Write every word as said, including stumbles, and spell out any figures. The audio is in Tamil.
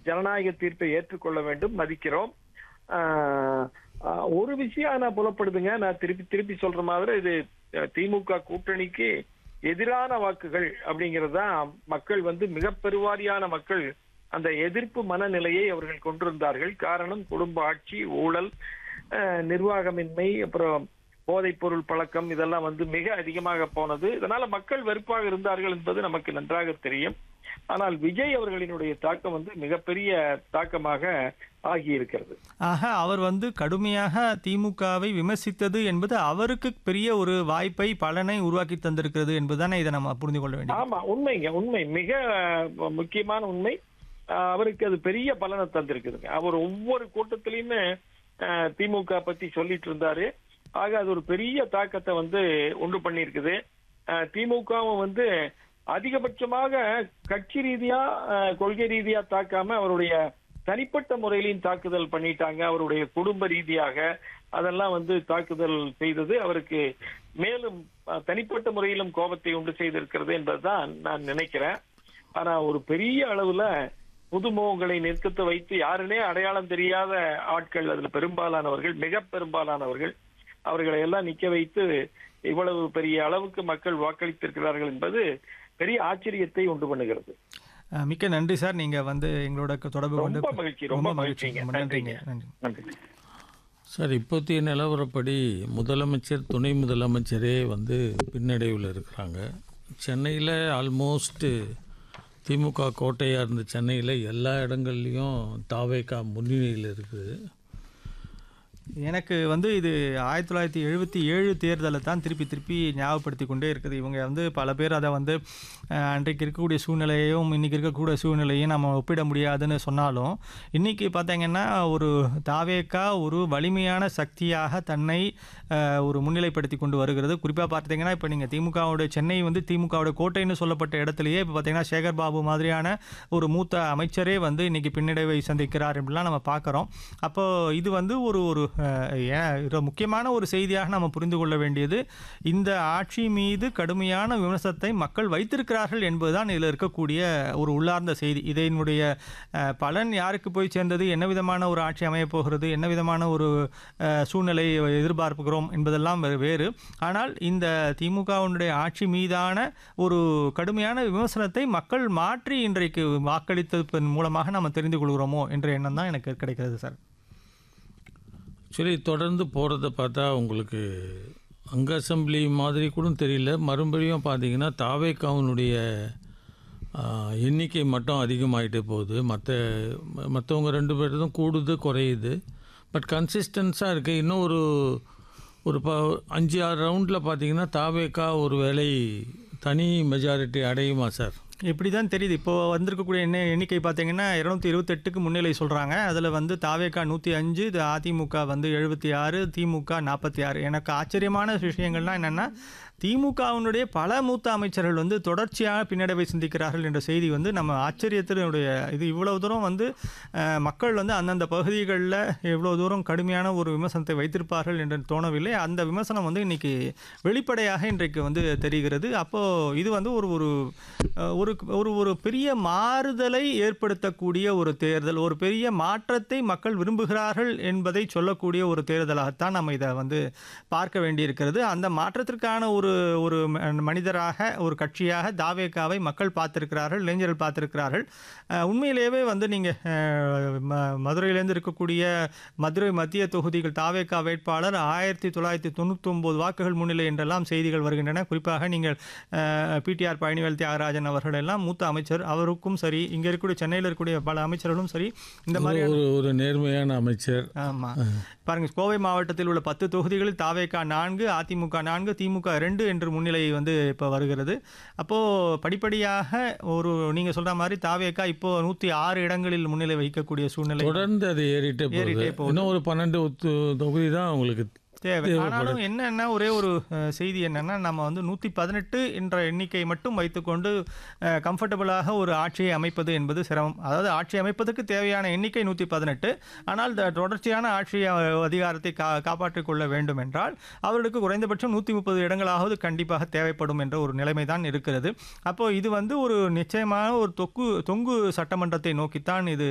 ஜனநாயக தீர்ப்பை ஏற்றுக்கொள்ள வேண்டும், மதிக்கிறோம். ஆஹ் ஆஹ் ஒரு விஷயம் நான் புலப்படுதுங்க, நான் திருப்பி திருப்பி சொல்ற மாதிரி இது திமுக கூட்டணிக்கு எதிரான வாக்குகள் அப்படிங்கிறது தான். மக்கள் வந்து மிக பெருவாரியான மக்கள் அந்த எதிர்ப்பு மனநிலையை அவர்கள் கொண்டிருந்தார்கள். காரணம் குடும்ப ஆட்சி, ஊழல், நிர்வாகமின்மை, அப்புறம் போதைப் பொருள் பழக்கம், இதெல்லாம் வந்து மிக அதிகமாக போனது. இதனால மக்கள் வெறுப்பாக இருந்தார்கள் என்பது நமக்கு நன்றாக தெரியும். ஆனால் விஜய் அவர்களினுடைய தாக்கம் வந்து மிகப்பெரிய தாக்கமாக ஆகியிருக்கிறது. ஆக அவர் வந்து கடுமையாக திமுகவை விமர்சித்தது என்பது அவருக்கு பெரிய ஒரு வாய்ப்பை, பலனை உருவாக்கி தந்திருக்கிறது என்பதுதானே இதை நம்ம புரிந்து கொள்ள வேண்டும். ஆமா, உண்மைங்க, உண்மை, மிக முக்கியமான உண்மை. அவருக்கு அது பெரிய பலனை தந்திருக்குதுங்க. அவர் ஒவ்வொரு கூட்டத்திலையுமே திமுக பத்தி சொல்லிட்டு இருந்தாரு. ஆக அது ஒரு பெரிய தாக்கத்தை வந்து உண்டு பண்ணியிருக்குது. திமுகவும் வந்து அதிகபட்சமாக கட்சி ரீதியா, கொள்கை ரீதியா தாக்காம அவருடைய தனிப்பட்ட முறையிலையும் தாக்குதல் பண்ணிட்டாங்க. அவருடைய குடும்ப ரீதியாக அதெல்லாம் வந்து தாக்குதல் செய்தது அவருக்கு மேலும் தனிப்பட்ட முறையிலும் கோபத்தை உண்டு செய்திருக்கிறது என்பதுதான் நான் நினைக்கிறேன். ஆனா ஒரு பெரிய அளவுல புதுமுகங்களை நிற்கத்தை வைத்து யாருனே அடையாளம் தெரியாத ஆட்கள், அதுல பெரும்பாலானவர்கள், மிக பெரும்பாலானவர்கள், அவர்களை எல்லாம் நிக்க வைத்து இவ்வளவு பெரிய அளவுக்கு மக்கள் வாக்களித்திருக்கிறார்கள் என்பது பெரிய ஆச்சரியத்தை உண்டு பண்ணுகிறது. மிக்க நன்றி சார், நீங்க வந்து எங்களோட தொடர்பு கொண்டு. ரொம்ப மகிழ்ச்சி, ரொம்ப மகிழ்ச்சிங்க. நன்றிங்க. நன்றி சார். இப்போதைய நிலவரப்படி முதலமைச்சர், துணை முதலமைச்சரே வந்து பின்னடைவில் இருக்கிறாங்க. சென்னையில் ஆல்மோஸ்ட் திமுக கோட்டையாக இருந்த சென்னையில் எல்லா இடங்கள்லையும் தாவேகா முன்னணியில் இருக்குது. எனக்கு வந்து இது ஆயிரத்தி தொள்ளாயிரத்தி எழுபத்தி ஏழு தேர்தலை தான் திருப்பி திருப்பி ஞாபகப்படுத்தி கொண்டே இருக்குது. இவங்க வந்து பல பேர் அதை வந்து அன்றைக்கு இருக்கக்கூடிய சூழ்நிலையையும் இன்றைக்கி இருக்கக்கூடிய சூழ்நிலையும் நம்ம ஒப்பிட முடியாதுன்னு சொன்னாலும், இன்றைக்கி பார்த்திங்கன்னா ஒரு தாவேகா ஒரு வலிமையான சக்தியாக தன்னை ஒரு முன்னிலைப்படுத்தி கொண்டு வருகிறது. குறிப்பாக பார்த்திங்கன்னா இப்போ நீங்கள் திமுகவுடைய சென்னை வந்து திமுகவுடைய கோட்டைன்னு சொல்லப்பட்ட இடத்துலையே இப்போ பார்த்திங்கன்னா சேகர் பாபு மாதிரியான ஒரு மூத்த அமைச்சரே வந்து இன்றைக்கி பின்னடைவை சந்திக்கிறார் அப்படிலாம் நம்ம பார்க்குறோம். அப்போது இது வந்து ஒரு ஒரு முக்கியமான ஒரு செய்தியாக நம்ம புரிந்து கொள்ள வேண்டியது, இந்த ஆட்சி மீது கடுமையான விமர்சனத்தை மக்கள் வைத்திருக்கிறார்கள் என்பதுதான் இதில் இருக்கக்கூடிய ஒரு உள்ளார்ந்த செய்தி. இதனுடைய பலன் யாருக்கு போய் சேர்ந்தது, என்ன விதமான ஒரு ஆட்சி அமையப் போகிறது, என்ன விதமான ஒரு சூழ்நிலை எதிர்பார்ப்புகிறோம் என்பதெல்லாம் வேறு. ஆனால் இந்த திமுகவினுடைய ஆட்சி மீதான ஒரு கடுமையான விமர்சனத்தை மக்கள் மாற்றி இன்றைக்கு வாக்களித்ததன் மூலமாக நம்ம தெரிந்து கொள்கிறோமோ என்ற எண்ணம் தான் எனக்கு கிடைக்கிறது சார். சரி, தொடர்ந்து போகிறத பார்த்தா உங்களுக்கு அங்கே அசம்பிளி மாதிரி கூட தெரியல. மறுபடியும் பார்த்தீங்கன்னா தாவேகாவினுடைய எண்ணிக்கை மட்டும் அதிகமாகிட்டே போகுது. மற்ற மற்றவங்க ரெண்டு பேர்தும் கூடுது குறையுது. பட் கன்சிஸ்டன்ஸாக இருக்குது. இன்னும் ஒரு ஒரு ப அஞ்சு ஆறு ரவுண்டில் பார்த்தீங்கன்னா தாவேகா ஒரு வேளை தனி மெஜாரிட்டி அடையுமா சார்? இப்படி தான் தெரியுது. இப்போது வந்திருக்கக்கூடிய என்ன எண்ணிக்கை பார்த்தீங்கன்னா இருநூத்தி இருபத்தெட்டுக்கு முன்னிலை சொல்கிறாங்க. அதில் வந்து தாவேகா நூற்றி அஞ்சு, அதிமுக வந்து எழுபத்தி ஆறு, திமுக நாற்பத்தி ஆறு. எனக்கு ஆச்சரியமான விஷயங்கள்லாம் என்னென்னா, திமுகவினுடைய பல மூத்த அமைச்சர்கள் வந்து தொடர்ச்சியாக பின்னடைவை சந்திக்கிறார்கள் என்ற செய்தி வந்து நம்ம ஆச்சரியத்தினுடைய இது. இவ்வளவு தூரம் வந்து மக்கள் வந்து அந்தந்த பகுதிகளில் எவ்வளோ தூரம் கடுமையான ஒரு விமர்சனத்தை வைத்திருப்பார்கள் என்று தோணவில்லை. அந்த விமர்சனம் வந்து இன்றைக்கி வெளிப்படையாக இன்றைக்கு வந்து தெரிகிறது. அப்போது இது வந்து ஒரு ஒரு ஒரு ஒரு பெரிய மாறுதலை ஏற்படுத்தக்கூடிய ஒரு தேர்தல், ஒரு பெரிய மாற்றத்தை மக்கள் விரும்புகிறார்கள் என்பதை சொல்லக்கூடிய ஒரு தேர்தலாகத்தான் நம்ம இதை வந்து பார்க்க வேண்டியிருக்கிறது. அந்த மாற்றத்திற்கான ஒரு ஒரு மனிதராக, ஒரு கட்சியாக தாவேகாவை மக்கள் பார்த்திருக்கிறார்கள், இளைஞர்கள் பார்த்திருக்கிறார்கள். உண்மையிலேயே வந்து நீங்கள் மதுரையிலேருந்து இருக்கக்கூடிய மதுரை மத்திய தொகுதிகள் தாவேகா வேட்பாளர் ஆயிரத்தி தொள்ளாயிரத்தி தொண்ணூற்றி ஒன்பது வாக்குகள் முன்னிலை என்றெல்லாம் செய்திகள் வருகின்றன. குறிப்பாக நீங்கள் பிடிஆர் பழனிவேல் தியாகராஜன் அவர்கள் எல்லாம் மூத்த அமைச்சர், அவருக்கும் சரி, இங்கே இருக்கக்கூடிய சென்னையில் இருக்கக்கூடிய பல அமைச்சர்களும் சரி, இந்த மாதிரி ஒரு நேர்மையான அமைச்சர். ஆமாம், பாருங்கள், கோவை மாவட்டத்தில் உள்ள பத்து தொகுதிகளில் தாவேகா நான்கு, அதிமுக நான்கு, திமுக ரெண்டு என்று முன்னிலை வந்து இப்போ வருகிறது. அப்போது படிப்படியாக ஒரு நீங்கள் சொல்கிற மாதிரி தாவேகா இப்போது நூற்றி ஆறு இடங்களில் முன்னிலை வைக்கக்கூடிய சூழ்நிலை தொடர்ந்து அது ஏறிட்டே ஏறிட்டே போகுது. இன்னும் ஒரு பன்னெண்டு தொகுதி தான் உங்களுக்கு தேவை. ஆனாலும் என்னென்னா ஒரே ஒரு செய்தி என்னென்னா, நம்ம வந்து நூற்றி பதினெட்டு என்ற எண்ணிக்கையை மட்டும் வைத்துக்கொண்டு கம்ஃபர்டபுளாக ஒரு ஆட்சியை அமைப்பது என்பது சிரமம். அதாவது ஆட்சி அமைப்பதற்கு தேவையான எண்ணிக்கை நூற்றி பதினெட்டு, ஆனால் தொடர்ச்சியான ஆட்சி அதிகாரத்தை கா காப்பாற்றிக் கொள்ள வேண்டும் என்றால் அவர்களுக்கு குறைந்தபட்சம் நூற்றி முப்பது இடங்களாவது கண்டிப்பாக தேவைப்படும் என்ற ஒரு நிலைமை தான் இருக்கிறது. அப்போது இது வந்து ஒரு நிச்சயமான ஒரு தொக்கு தொங்கு சட்டமன்றத்தை நோக்கித்தான் இது